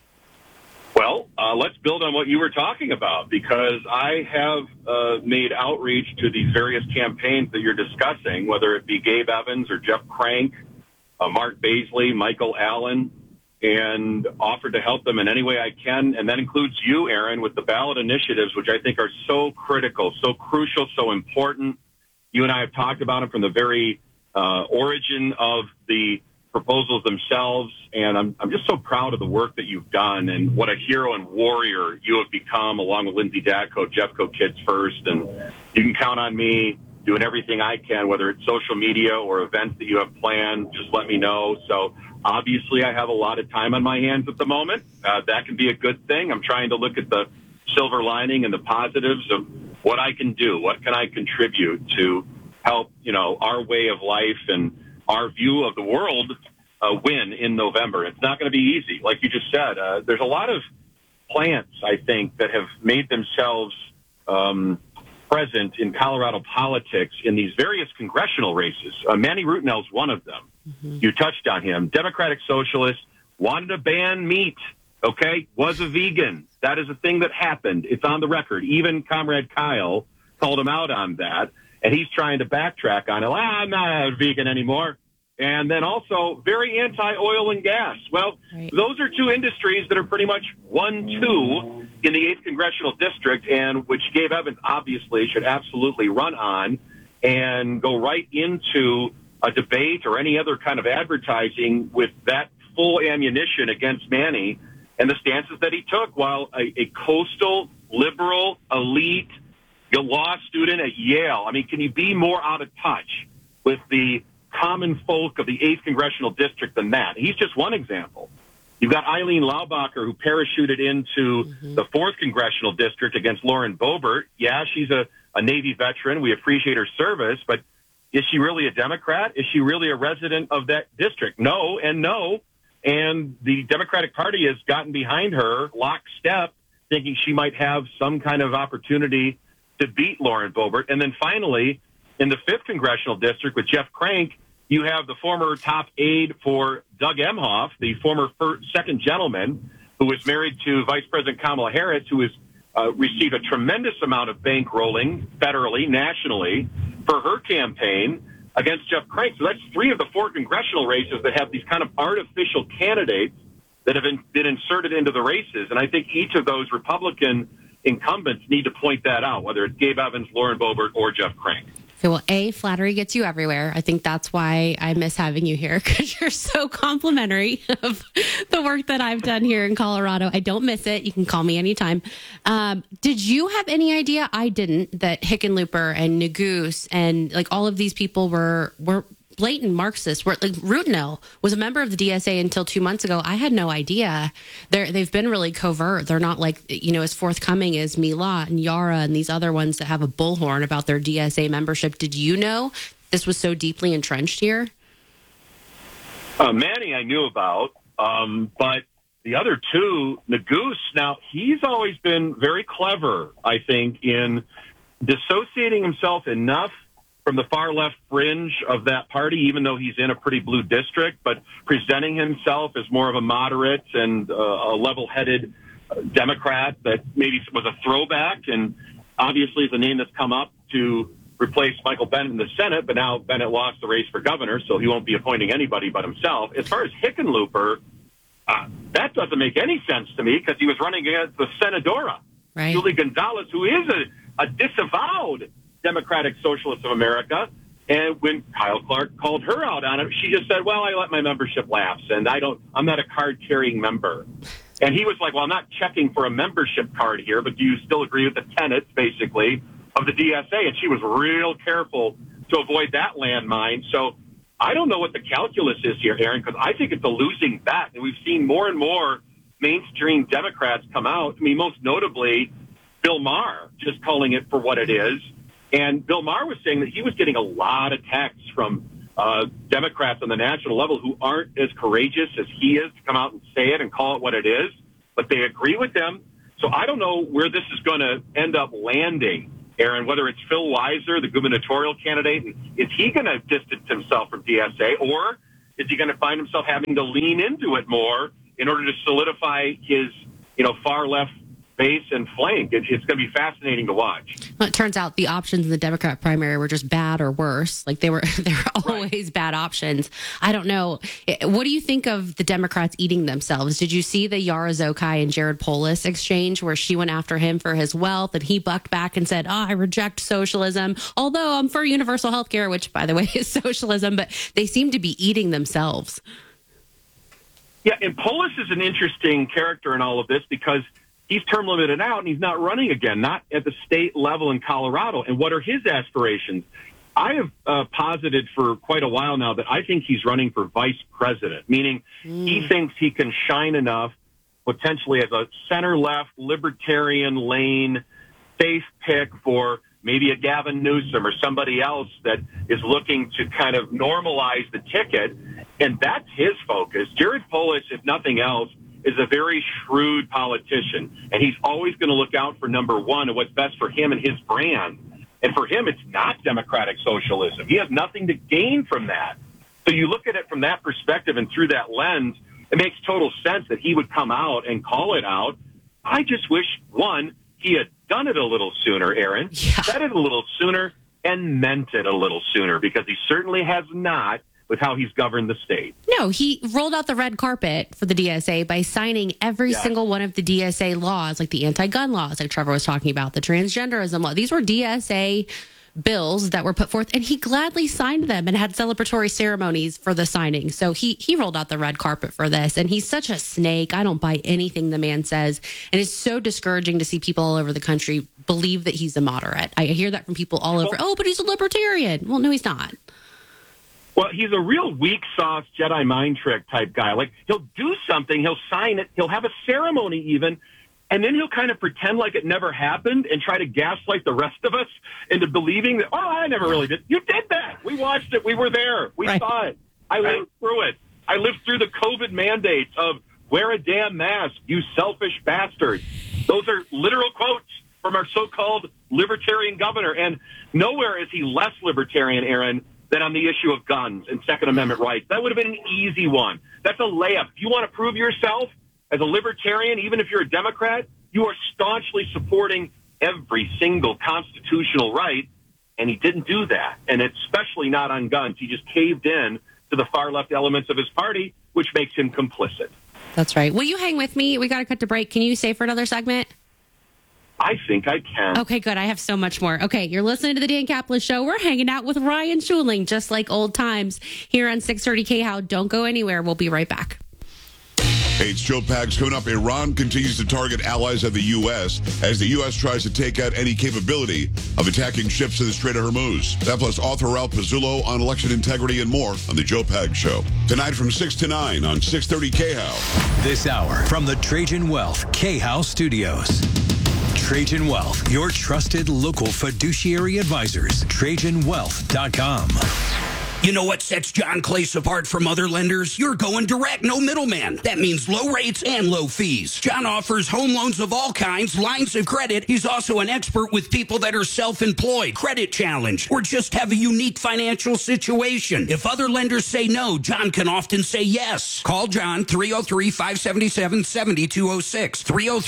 Well, let's build on what you were talking about, because I have made outreach to these various campaigns that you're discussing, whether it be Gabe Evans or Jeff Crank, Mark Baisley, Michael Allen, and offered to help them in any way I can. And that includes you, Aaron, with the ballot initiatives, which I think are so critical, so crucial, so important. You and I have talked about them from the very origin of the proposals themselves, and I'm just so proud of the work that you've done and what a hero and warrior you have become, along with Lindsay Datko, Jeffco Kids First. And you can count on me doing everything I can, whether it's social media or events that you have planned. Just let me know. So obviously I have a lot of time on my hands at the moment. That can be a good thing. I'm trying to look at the silver lining and the positives of what I can do. What can I contribute to help, our way of life and our view of the world win in November. It's not going to be easy. Like you just said, there's a lot of plants, I think, that have made themselves present in Colorado politics in these various congressional races. Manny Rutinel's one of them. Mm-hmm. You touched on him. Democratic Socialist, wanted to ban meat, was a vegan. That is a thing that happened. It's on the record. Even Comrade Kyle called him out on that. And he's trying to backtrack on it. I'm not a vegan anymore. And then also very anti-oil and gas. Well, Those are two industries that are pretty much 1-2 in the 8th Congressional District, and which Gabe Evans obviously should absolutely run on and go right into a debate or any other kind of advertising with that full ammunition against Manny and the stances that he took, while a coastal, liberal, elite law student at Yale. I mean, can you be more out of touch with the common folk of the 8th Congressional District than that? He's just one example. You've got Eileen Laubacher, who parachuted into the 4th Congressional District against Lauren Boebert. Yeah, she's a Navy veteran. We appreciate her service, but is she really a Democrat? Is she really a resident of that district? No and no. And the Democratic Party has gotten behind her lockstep, thinking she might have some kind of opportunity to beat Lauren Boebert. And then finally, in the 5th Congressional District with Jeff Crank, you have the former top aide for Doug Emhoff, the former second gentleman, who was married to Vice President Kamala Harris, who has received a tremendous amount of bankrolling federally, nationally, for her campaign against Jeff Crank. So that's 3 of the 4 congressional races that have these kind of artificial candidates that have been inserted into the races. And I think each of those Republican incumbents need to point that out, whether it's Gabe Evans, Lauren Boebert, or Jeff Crank. Okay, well, flattery gets you everywhere. I think that's why I miss having you here, because you're so complimentary of the work that I've done here in Colorado. I don't miss it. You can call me anytime. Did you have any idea? I didn't, that Hickenlooper and Neguse and all of these people were blatant Marxists. Rutinel was a member of the DSA until 2 months ago. I had no idea. They've been really covert. They're not as forthcoming as Mila and Yara and these other ones that have a bullhorn about their DSA membership. Did you know this was so deeply entrenched here? Manny I knew about, but the other two, Neguse, now he's always been very clever, I think, in dissociating himself enough from the far left fringe of that party, even though he's in a pretty blue district, but presenting himself as more of a moderate and a level-headed Democrat that maybe was a throwback, and obviously is a name that's come up to replace Michael Bennet in the Senate, but now Bennet lost the race for governor, so he won't be appointing anybody but himself. As far as Hickenlooper, that doesn't make any sense to me, because he was running against the Senadora, Julie Gonzalez, who is a disavowed Democratic Socialist of America. And when Kyle Clark called her out on it, she just said, well, I let my membership lapse, and I'm not a card-carrying member. And he was like, well, I'm not checking for a membership card here, but do you still agree with the tenets, basically, of the DSA? And she was real careful to avoid that landmine. So I don't know what the calculus is here, Aaron, because I think it's a losing bet. And we've seen more and more mainstream Democrats come out. I mean, most notably, Bill Maher, just calling it for what it is. And Bill Maher was saying that he was getting a lot of texts from Democrats on the national level who aren't as courageous as he is to come out and say it and call it what it is, but they agree with them. So I don't know where this is going to end up landing, Aaron, whether it's Phil Weiser, the gubernatorial candidate, and is he going to distance himself from DSA, or is he going to find himself having to lean into it more in order to solidify his, far left base and flank? It's going to be fascinating to watch. Well, it turns out the options in the Democrat primary were just bad or worse. Like they were always bad options. I don't know. What do you think of the Democrats eating themselves? Did you see the Yara Zokai and Jared Polis exchange where she went after him for his wealth and he bucked back and said, I reject socialism, although I'm for universal health care, which, by the way, is socialism, but they seem to be eating themselves. Yeah, and Polis is an interesting character in all of this because he's term limited out and he's not running again, not at the state level in Colorado. And what are his aspirations? I have posited for quite a while now that I think he's running for vice president, meaning he thinks he can shine enough potentially as a center-left libertarian lane safe pick for maybe a Gavin Newsom or somebody else that is looking to kind of normalize the ticket. And that's his focus. Jared Polis, if nothing else, is a very shrewd politician, and he's always going to look out for number one and what's best for him and his brand. And for him, it's not democratic socialism. He has nothing to gain from that. So you look at it from that perspective and through that lens, it makes total sense that he would come out and call it out. I just wish, one, he had done it a little sooner, Aaron, said it a little sooner, and meant it a little sooner, because he certainly has not with how he's governed the state. No, he rolled out the red carpet for the DSA by signing every single one of the DSA laws, like the anti-gun laws, like Trevor was talking about, the transgenderism law. These were DSA bills that were put forth, and he gladly signed them and had celebratory ceremonies for the signing. So he rolled out the red carpet for this, and he's such a snake. I don't buy anything the man says, and it's so discouraging to see people all over the country believe that he's a moderate. I hear that from people all over. Oh, but he's a libertarian. Well, no, he's not. Well, he's a real weak sauce Jedi mind trick type guy. Like, he'll do something, he'll sign it, he'll have a ceremony even, and then he'll kind of pretend like it never happened and try to gaslight the rest of us into believing that, I never really did. You did that. We watched it. We were there. We saw it. I lived through it. I lived through the COVID mandates of wear a damn mask, you selfish bastard. Those are literal quotes from our so-called libertarian governor. And nowhere is he less libertarian, Aaron, than on the issue of guns and Second Amendment rights. That would have been an easy one. That's a layup. If you want to prove yourself as a libertarian, even if you're a Democrat, you are staunchly supporting every single constitutional right, and he didn't do that, and especially not on guns. He just caved in to the far-left elements of his party, which makes him complicit. That's right. Will you hang with me? We got to cut to break. Can you stay for another segment? I think I can. Okay, good. I have so much more. Okay, you're listening to the Dan Kaplan Show. We're hanging out with Ryan Schuling, just like old times, here on 630 KHOW. Don't go anywhere. We'll be right back. Hey, it's Joe Pags coming up. Iran continues to target allies of the U.S. as the U.S. tries to take out any capability of attacking ships in the Strait of Hormuz. That plus author Ralph Pizzullo on election integrity and more on the Joe Pags Show. Tonight from 6 to 9 on 630 KHOW. This hour from the Trajan Wealth KHOW Studios. Trajan Wealth, your trusted local fiduciary advisors. TrajanWealth.com. You know what sets John Clace apart from other lenders? You're going direct, no middleman. That means low rates and low fees. John offers home loans of all kinds, lines of credit. He's also an expert with people that are self-employed, credit challenged, or just have a unique financial situation. If other lenders say no, John can often say yes. Call John 303-577-7206.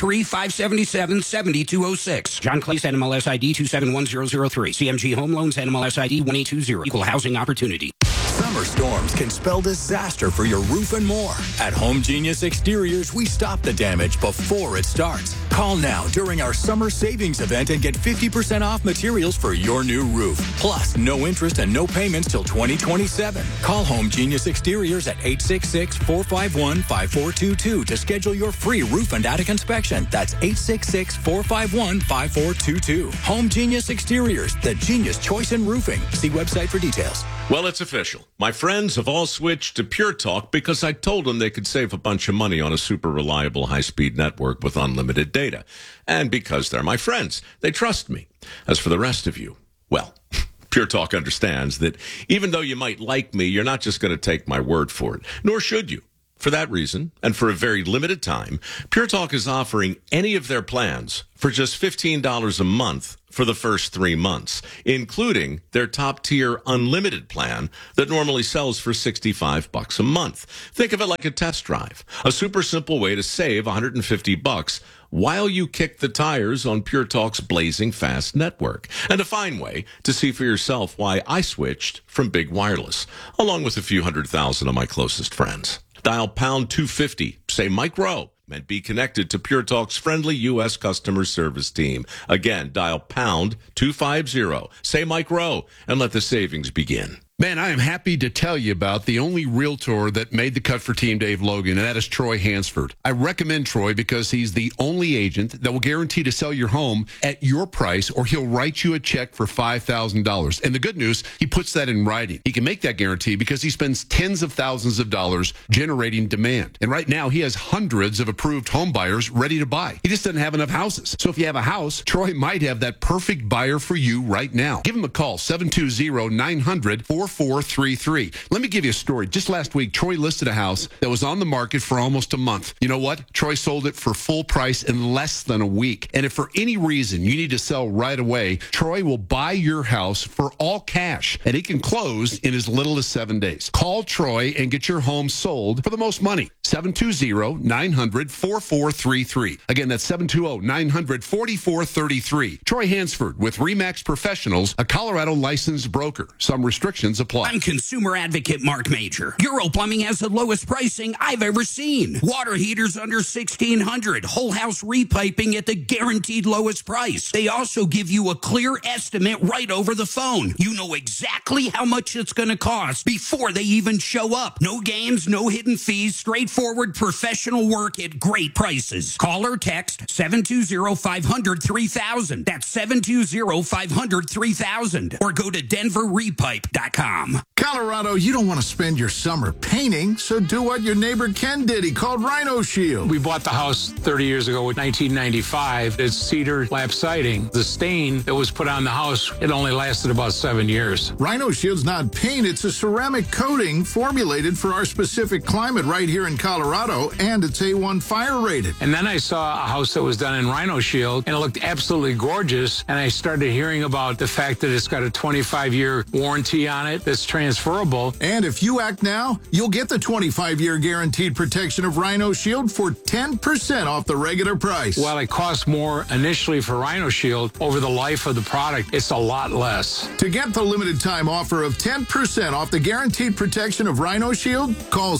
303-577-7206. John Clace, NMLS ID 271003. CMG Home Loans, NMLS ID 1820. Equal Housing Opportunity. Summer storms can spell disaster for your roof and more. At Home Genius Exteriors, we stop the damage before it starts. Call now during our summer savings event and get 50% off materials for your new roof. Plus, no interest and no payments till 2027. Call Home Genius Exteriors at 866-451-5422 to schedule your free roof and attic inspection. That's 866-451-5422. Home Genius Exteriors, the genius choice in roofing. See website for details. Well, it's official. My friends have all switched to Pure Talk because I told them they could save a bunch of money on a super reliable high-speed network with unlimited data. And because they're my friends, they trust me. As for the rest of you, Well, Pure Talk understands that even though you might like me, you're not just going to take my word for it, nor should you. For that reason, and for a very limited time, Pure Talk is offering any of their plans for just $15 a month for the first 3 months, including their top-tier unlimited plan that normally sells for $65 a month. Think of it like a test drive, a super simple way to save $150 while you kick the tires on Pure Talk's blazing fast network, and a fine way to see for yourself why I switched from Big Wireless, along with a few 100,000 of my closest friends. Dial pound 250, say Mike Rowe, and be connected to Pure Talk's friendly U.S. customer service team. Again, dial pound 250, say Mike Rowe, and let the savings begin. Man, I am happy to tell you about the only realtor that made the cut for Team Dave Logan, and that is Troy Hansford. I recommend Troy because he's the only agent that will guarantee to sell your home at your price, or he'll write you a check for $5,000. And the good news, he puts that in writing. He can make that guarantee because he spends tens of thousands of dollars generating demand. And right now, he has hundreds of approved home buyers ready to buy. He just doesn't have enough houses. So if you have a house, Troy might have that perfect buyer for you right now. Give him a call, 720-900-4433. Let me give you a story. Just last week, Troy listed a house that was on the market for almost a month. You know what? Troy sold it for full price in less than a week. And if for any reason you need to sell right away, Troy will buy your house for all cash, and he can close in as little as 7 days. Call Troy and get your home sold for the most money. 720-900-4433. Again, that's 720-900-4433. Troy Hansford with RE/MAX Professionals, a Colorado licensed broker. Some restrictions apply. I'm consumer advocate Mark Major. Euro Plumbing has the lowest pricing I've ever seen. Water heaters under $1,600. Whole house repiping at the guaranteed lowest price. They also give you a clear estimate right over the phone. You know exactly how much it's going to cost before they even show up. No games, no hidden fees, straightforward professional work at great prices. Call or text 720-500-3000. That's 720-500-3000. Or go to denverrepipe.com. Colorado, you don't want to spend your summer painting, so do what your neighbor Ken did. He called Rhino Shield. We bought the house 30 years ago in 1995. It's cedar lap siding. The stain that was put on the house, it only lasted about 7 years. Rhino Shield's not paint, it's a ceramic coating formulated for our specific climate right here in Colorado, and it's A1 fire rated. And then I saw a house that was done in Rhino Shield, and it looked absolutely gorgeous, and I started hearing about the fact that it's got a 25-year warranty on it that's transferable. And if you act now, you'll get the 25-year guaranteed protection of Rhino Shield for 10% off the regular price. While it costs more initially for Rhino Shield, over the life of the product, it's a lot less. To get the limited time offer of 10% off the guaranteed protection of Rhino Shield, call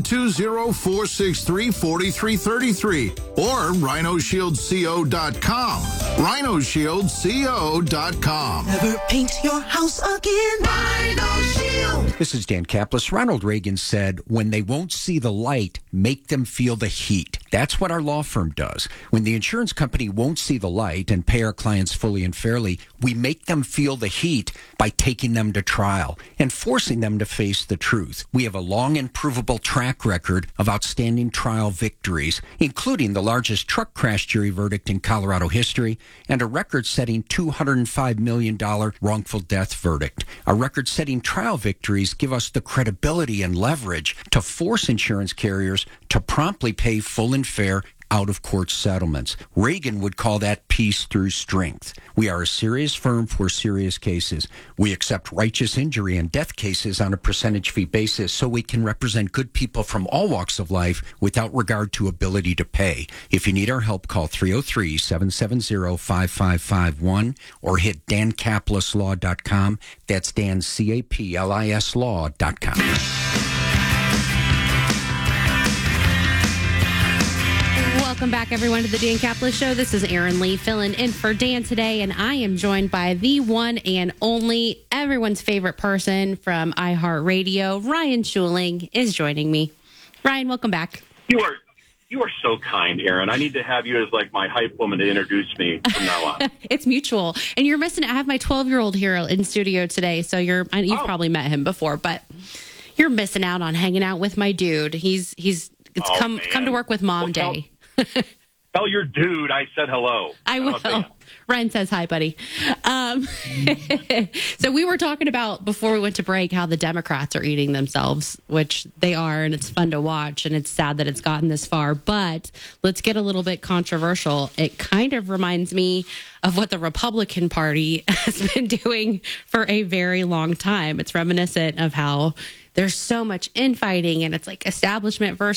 720-463-4333 or rhinoshieldco.com. rhinoshieldco.com. Never paint your house again. Rhino Shield. This is Dan Kaplan. Ronald Reagan said, when they won't see the light, make them feel the heat. That's what our law firm does. When the insurance company won't see the light and pay our clients fully and fairly, we make them feel the heat by taking them to trial and forcing them to face the truth. We have a long and provable track record of outstanding trial victories, including the largest truck crash jury verdict in Colorado history and a record-setting $205 million wrongful death verdict. Our record-setting trial victories give us the credibility and leverage to force insurance carriers to promptly pay full and fair out-of-court settlements. Reagan would call that peace through strength. We are a serious firm for serious cases. We accept righteous injury and death cases on a percentage fee basis so we can represent good people from all walks of life without regard to ability to pay. If you need our help, call 303-770-5551 or hit dancapluslaw.com. That's Dan, C-A-P-L-I-S law.com. Welcome back, everyone, to the Dan Kaplan Show. This is Erin Lee filling in for Dan today, and I am joined by the one and only, everyone's favorite person from iHeartRadio. Ryan Schuling is joining me. Ryan, welcome back. You are so kind, Erin. I need to have you as like my hype woman to introduce me from now on. It's mutual, and you're missing. I have my 12-year-old here in studio today, so you've probably met him before, but you're missing out on hanging out with my dude. He's come to work with Mom Day. Tell your dude I said hello. I will. Ryan says hi, buddy. So we were talking about, before we went to break, how the Democrats are eating themselves, which they are, and it's fun to watch, and it's sad that it's gotten this far. But let's get a little bit controversial. It kind of reminds me of what the Republican Party has been doing for a very long time. It's reminiscent of how there's so much infighting, and it's like establishment versus